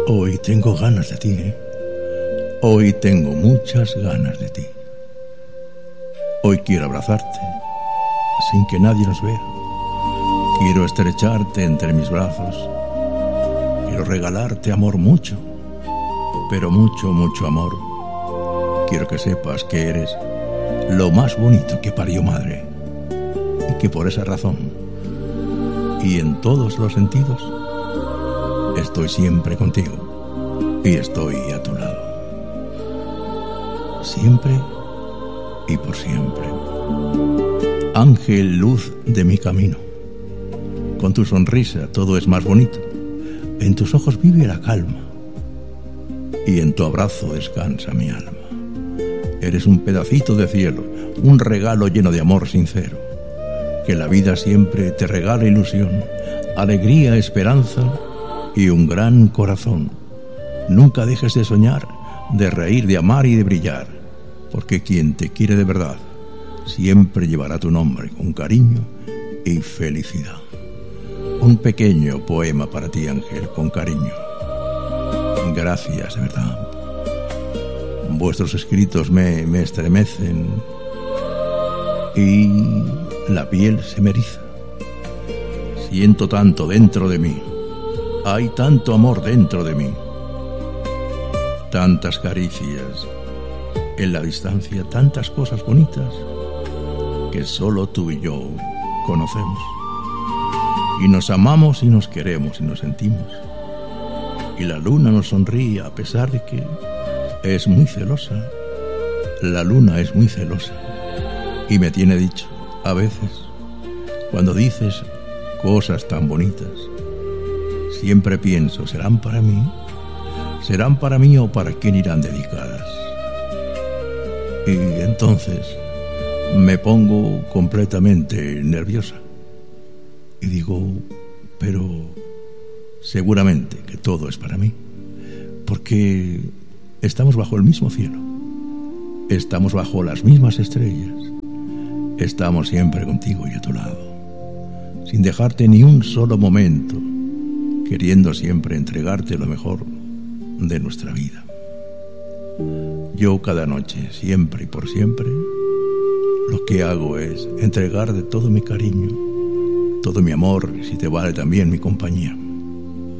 Hoy tengo ganas de ti, ¿eh? Hoy tengo muchas ganas de ti. Hoy quiero abrazarte sin que nadie nos vea. Quiero estrecharte entre mis brazos. Quiero regalarte amor mucho, pero mucho, mucho amor. Quiero que sepas que eres lo más bonito que parió madre, y que por esa razón, y en todos los sentidos, estoy siempre contigo y estoy a tu lado. Siempre y por siempre. Ángel, luz de mi camino. Con tu sonrisa todo es más bonito. En tus ojos vive la calma y en tu abrazo descansa mi alma. Eres un pedacito de cielo, un regalo lleno de amor sincero. Que la vida siempre te regala ilusión, alegría, esperanza y un gran corazón. Nunca dejes de soñar, de reír, de amar y de brillar, porque quien te quiere de verdad siempre llevará tu nombre con cariño y felicidad. Un pequeño poema para ti, Ángel, con cariño. Gracias, de verdad. Vuestros escritos me estremecen y la piel se me eriza. Siento tanto dentro de mí. Hay tanto amor dentro de mí. Tantas caricias en la distancia, tantas cosas bonitas que solo tú y yo conocemos. Y nos amamos y nos queremos y nos sentimos. Y la luna nos sonríe a pesar de que es muy celosa. La luna es muy celosa y me tiene dicho, a veces, cuando dices cosas tan bonitas, siempre pienso, ¿serán para mí? ¿Serán para mí o para quién irán dedicadas? Y entonces me pongo completamente nerviosa y digo, pero seguramente que todo es para mí, porque estamos bajo el mismo cielo, estamos bajo las mismas estrellas, estamos siempre contigo y a tu lado, sin dejarte ni un solo momento, queriendo siempre entregarte lo mejor de nuestra vida. Yo cada noche, siempre y por siempre, lo que hago es entregar de todo mi cariño, todo mi amor, si te vale también mi compañía.